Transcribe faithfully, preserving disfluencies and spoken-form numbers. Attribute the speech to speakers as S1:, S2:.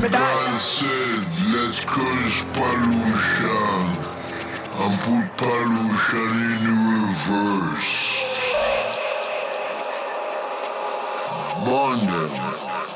S1: God said, let's curse pollution and put pollution in reverse. Burn them.